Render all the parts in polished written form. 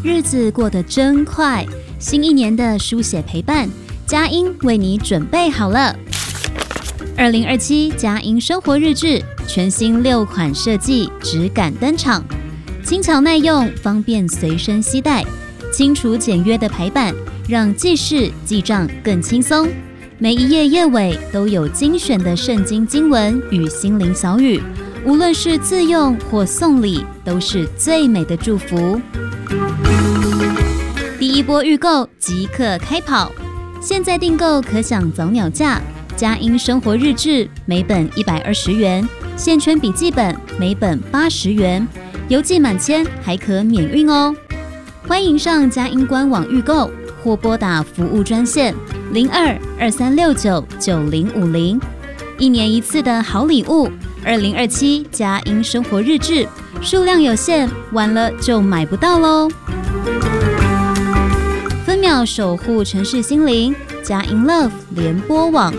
日子过得真快，新一年的书写陪伴，佳音为你准备好了。2027佳音生活日志全新6款设计质感登场，轻巧耐用，方便随身携带，清楚简约的排版，让记事记账更轻松。每一页页尾都有精选的圣经经文与心灵小语，无论是自用或送礼，都是最美的祝福。第一波预购即刻开跑，现在订购可享早鸟价。佳音生活日志每本120元，线圈笔记本每本80元，邮寄满千还可免运哦。欢迎上佳音官网预购，或拨打服务专线02-2369-9050。一年一次的好礼物，2027佳音生活日志，数量有限，晚了就买不到喽。分秒守护城市心灵，佳音 Love 联播网。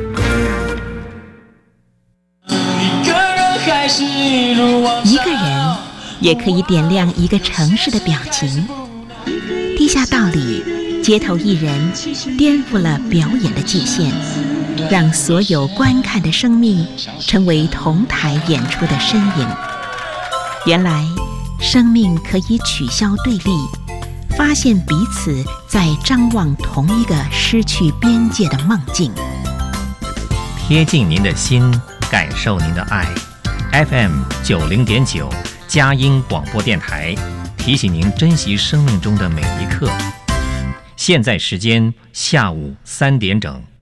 一个人也可以点亮一个城市的表情。地下道里，街头艺人颠覆了表演的界限，让所有观看的生命成为同台演出的身影。原来，生命可以取消对立，发现彼此在张望同一个失去边界的梦境。 贴近您的心，感受您的爱。FM 90.9佳音广播电台提醒您珍惜生命中的每一刻。现在时间下午3点整。